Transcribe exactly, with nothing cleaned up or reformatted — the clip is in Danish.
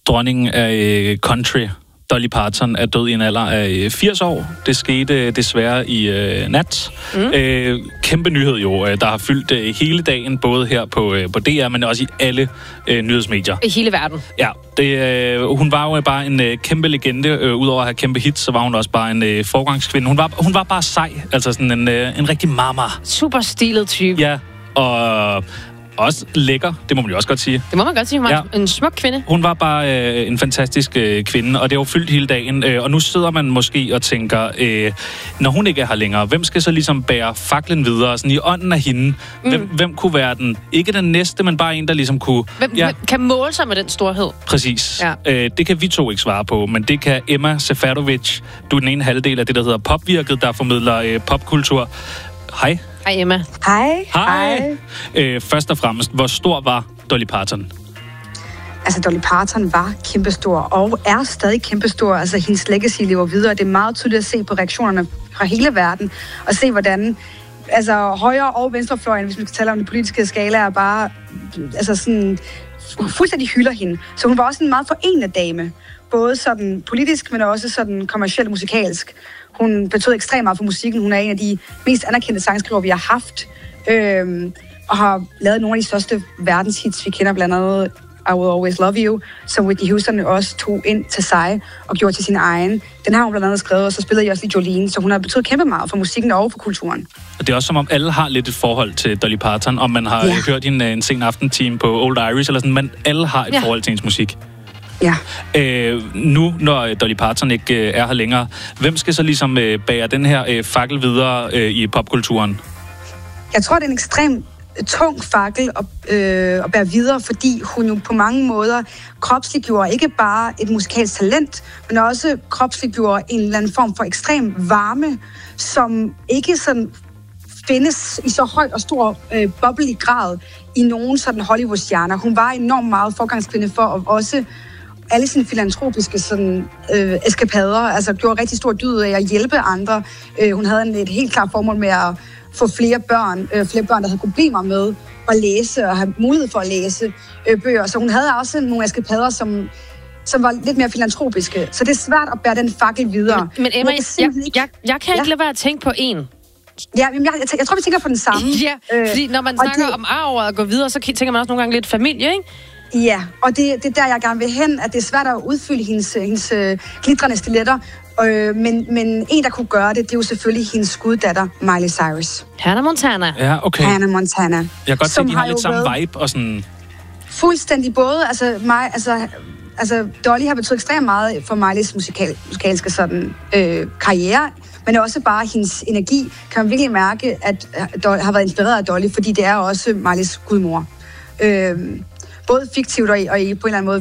Dronningen af country, Dolly Parton, er død i en alder af firs år. Det skete desværre i øh, nat. Mm. Øh, kæmpe nyhed jo, der har fyldt øh, hele dagen, både her på, øh, på D R, men også i alle øh, nyhedsmedier. I hele verden. Ja, det, øh, hun var jo bare en øh, kæmpe legende. Øh, Udover at have kæmpe hits, så var hun også bare en øh, forgangskvinde. Hun var, hun var bare sej. Altså sådan en, øh, en rigtig mama. Super stilet type. Ja, og også lækker, det må man jo også godt sige. Det må man godt sige, hun var ja. en smuk kvinde. Hun var bare øh, en fantastisk øh, kvinde, og det har jo fyldt hele dagen. Øh, og nu sidder man måske og tænker, øh, når hun ikke er her længere, hvem skal så ligesom bære faklen videre, sådan i ånden af hende? Mm. Hvem, hvem kunne være den? Ikke den næste, men bare en, der ligesom kunne... Hvem ja, kan måle sig med den storhed? Præcis. Ja. Øh, det kan vi to ikke svare på, men det kan Emma Seferovic. Du er den ene halvdel af det, der hedder Popvirket, der formidler øh, popkultur. Hej. Hej, Emma. Hej. Hej. Øh, først og fremmest, hvor stor var Dolly Parton? Altså, Dolly Parton var kæmpestor, og er stadig kæmpestor. Altså, hendes legacy lever videre. Det er meget tydeligt at se på reaktionerne fra hele verden, og se, hvordan altså, højre- og venstrefløjen, hvis man skal tale om den politiske skala, er bare altså, sådan, fuldstændig hylder hende. Så hun var også en meget forenende dame. Både sådan politisk, men også sådan kommercielt musikalsk. Hun betød ekstremt meget for musikken. Hun er en af de mest anerkendte sangskrivere, vi har haft. Øhm, og har lavet nogle af de største verdenshits. Vi kender blandt andet I Will Always Love You, som Whitney Houston også tog ind til sig og gjorde til sin egen. Den har hun blandt andet skrevet, og så spillede jeg også lige Jolene. Så hun har betydet kæmpe meget for musikken og for kulturen. Og det er også som om alle har lidt et forhold til Dolly Parton, om man har ja. hørt hende en sen aftentime på Old Irish eller sådan, men alle har et ja. forhold til hendes musik. Ja. Øh, nu, når Dolly Parton ikke øh, er her længere, hvem skal så ligesom øh, bære den her øh, fakkel videre øh, i popkulturen? Jeg tror, det er en ekstrem tung fakkel at, øh, at bære videre, fordi hun jo på mange måder kropsliggjorde ikke bare et musikalsk talent, men også kropsliggjorde en eller anden form for ekstrem varme, som ikke sådan findes i så høj og stor øh, boble i grad i nogen sådan Hollywood-stjerner. Hun var enormt meget forgangskvinde for at også alle sine filantropiske sådan, øh, eskapader, altså gjorde rigtig stor dyd af at hjælpe andre. Øh, hun havde en, et helt klart formål med at få flere børn, øh, flere børn, der havde problemer med at læse og have mulighed for at læse øh, bøger. Så hun havde også nogle eskapader, som, som var lidt mere filantropiske. Så det er svært at bære den fakkel videre. Men, men Emma, jeg, jeg, jeg, jeg kan ikke ja. lade være at tænke på en. Ja, jeg, jeg, jeg tror, vi tænker på den samme. Ja, øh, fordi når man snakker det, om arv og at gå videre, så tænker man også nogle gange lidt familie, ikke? Ja, og det, det er der, jeg gerne vil hen, at det er svært at udfylde hendes, hendes uh, glitrende stiletter. Øh, men, men en, der kunne gøre det, det er jo selvfølgelig hendes guddatter, Miley Cyrus. Hannah Montana. Ja, okay. Hannah Montana. Jeg kan godt se, at de har, har lidt samme været vibe og sådan... Fuldstændig både. Altså, mig, altså, altså Dolly har betydet ekstremt meget for Miley's musikal, musikalske sådan, øh, karriere, men også bare hendes energi. Kan man virkelig mærke, at Dolly har været inspireret af Dolly, fordi det er også Miley's gudmor. Øh, både fiktivt og, i, og i på en eller anden måde